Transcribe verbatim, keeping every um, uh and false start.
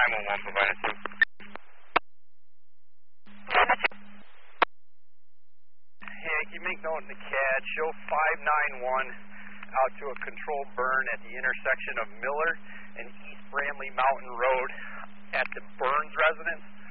nine one one, provide a two. Yankee, make note in the C A D, show five nine one out to a controlled burn at the intersection of Miller and East Bramley Mountain Road at the Burns residence.